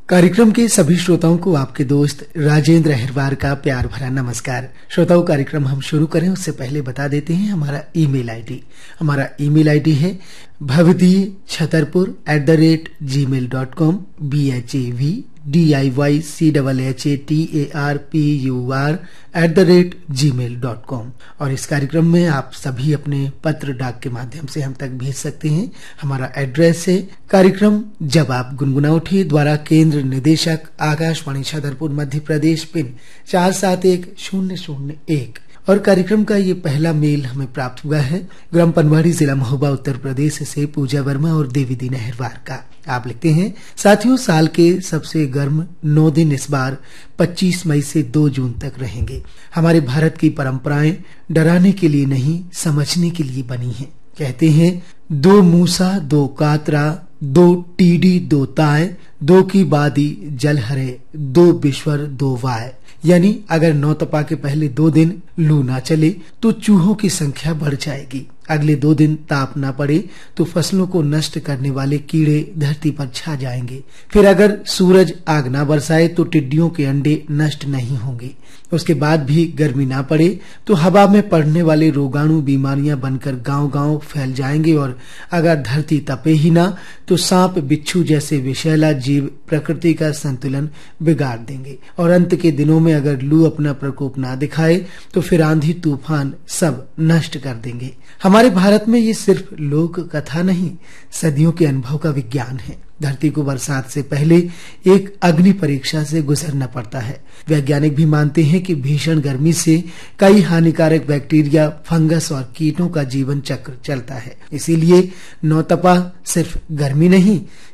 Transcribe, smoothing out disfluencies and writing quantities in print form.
कार्यक्रम के सभी श्रोताओं को आपके दोस्त राजेंद्र अहिरवार का प्यार भरा नमस्कार। श्रोताओं, कार्यक्रम हम शुरू करें उससे पहले बता देते हैं हमारा ईमेल आईडी। हमारा ईमेल आईडी है bhavdiyachatarpur@gmail.com bhavdiyachatarpur@gmail.com। और इस कार्यक्रम में आप सभी अपने पत्र डाक के माध्यम से हम तक भेज सकते हैं। हमारा एड्रेस है कार्यक्रम जब आप गुनगुना उठे द्वारा केंद्र निदेशक आकाशवाणी छतरपुर मध्य प्रदेश पिन 471001। और कार्यक्रम का ये पहला मेल हमें प्राप्त हुआ है ग्राम पनवाड़ी, जिला महोबा, उत्तर प्रदेश से पूजा वर्मा और देवीदीन अहिरवार का। आप लिखते हैं, साथियों, साल के सबसे गर्म 9 दिन इस बार 25 मई से 2 जून तक रहेंगे। हमारे भारत की परंपराएं डराने के लिए नहीं, समझने के लिए बनी हैं। कहते हैं, 2 मूसा 2 कातरा 2 टीडी 2 ताय 2 की बादी जल हरे 2 बिश्वर 2 वाय। यानी अगर 9 तपा के पहले 2 दिन लू ना चले तो चूहों की संख्या बढ़ जाएगी। अगले 2 दिन ताप ना पड़े तो फसलों को नष्ट करने वाले कीड़े धरती पर छा जाएंगे। फिर अगर सूरज आग ना बरसाए तो टिड्डियों के अंडे नष्ट नहीं होंगे। उसके बाद भी गर्मी ना पड़े तो हवा में पड़ने वाले रोगाणु बीमारियां बनकर गांव-गांव फैल जाएंगे। और अगर धरती तपे ही ना तो सांप बिच्छू जैसे विषैला जीव प्रकृति का संतुलन बिगाड़ देंगे। और अंत के दिनों में अगर लू अपना प्रकोप ना दिखाए तो फिर आंधी तूफान सब नष्ट कर देंगे। हमारे भारत में ये सिर्फ लोक कथा नहीं, सदियों के अनुभव का विज्ञान है। धरती को बरसात से पहले एक अग्नि परीक्षा से गुजरना पड़ता है। वैज्ञानिक भी मानते हैं कि भीषण गर्मी से कई हानिकारक बैक्टीरिया, फंगस और कीटों का जीवन चक्र चलता है। इसीलिए 9 तपा सिर्फ गर्मी नहीं,